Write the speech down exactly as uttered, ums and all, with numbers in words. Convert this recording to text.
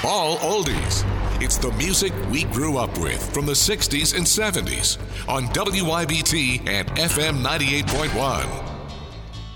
All oldies. It's the music we grew up with from the sixties and seventies on W I B T and F M ninety-eight point one.